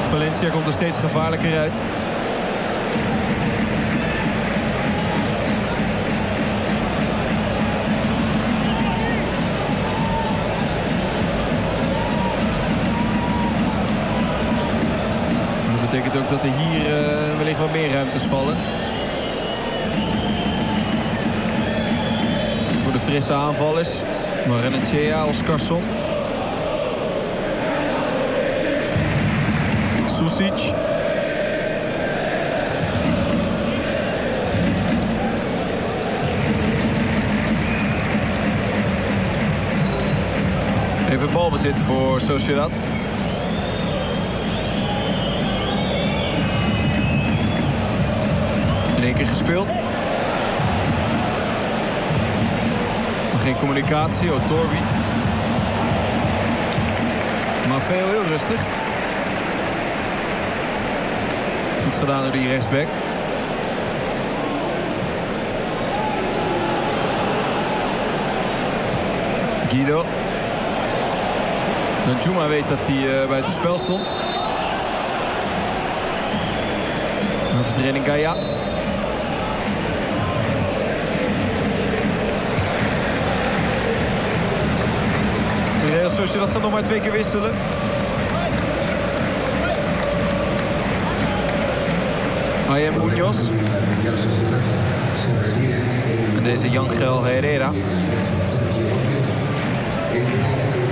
Valencia komt er steeds gevaarlijker uit. Dat betekent ook dat er hier wellicht wat meer ruimtes vallen. Voor de frisse aanvallers. Maranechea, Oscarsson. Susic. Even balbezit voor Sociedad. In één keer gespeeld. Maar geen communicatie. Torbi. Maar veel heel rustig. Goed gedaan door die rechtsback. Guido. Danjuma weet dat hij buiten spel stond. Overtreding Gaia. Real Sociedad gaat nog maar 2 keer wisselen. Ayem Munoz. En deze Yangel Herrera.